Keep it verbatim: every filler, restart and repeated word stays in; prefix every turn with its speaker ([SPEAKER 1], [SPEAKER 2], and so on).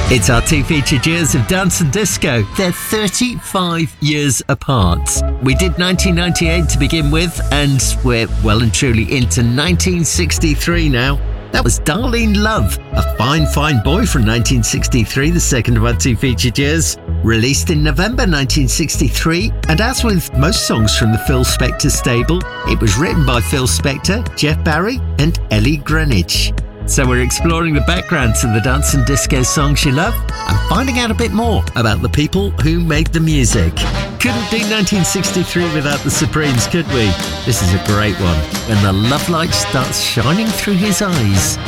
[SPEAKER 1] It's our two featured years of dance and disco. They're thirty-five years apart. We did nineteen ninety-eight to begin with, and we're well and truly into nineteen sixty-three now. That was Darlene Love, a fine, fine boy from nineteen sixty-three, the second of our two featured years. Released in November nineteen sixty-three, and as with most songs from the Phil Spector stable, it was written by Phil Spector, Jeff Barry and Ellie Greenwich. So we're exploring the background to the dance and disco songs you love and finding out a bit more about the people who made the music. Couldn't do nineteen sixty-three without the Supremes, could we? This is a great one, when the love light starts shining through his eyes.